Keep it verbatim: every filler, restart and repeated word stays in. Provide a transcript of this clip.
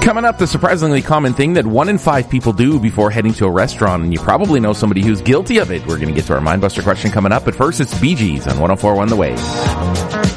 Coming up, the surprisingly common thing that one in five people do before heading to a restaurant, and you probably know somebody who's guilty of it. We're going to get to our Mindbuster question coming up, but first it's Bee Gees on one oh four point one The Wave.